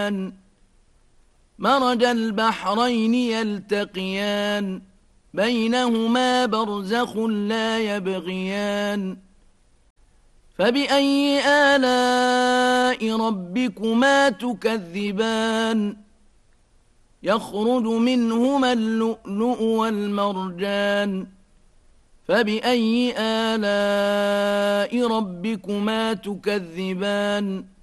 مرج البحرين يلتقيان بينهما برزخ لا يبغيان فبأي آلاء ربكما تكذبان يخرج منهما اللؤلؤ والمرجان فبأي آلاء ربكما تكذبان